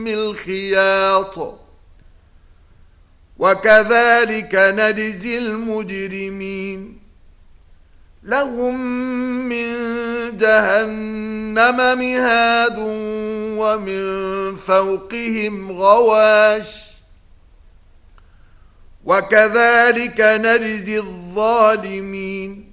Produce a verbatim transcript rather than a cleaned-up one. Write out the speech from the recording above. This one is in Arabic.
الخياط وكذلك نجزي المجرمين لهم من جهنم مهاد ومن فوقهم غواش وكذلك نجزي الظالمين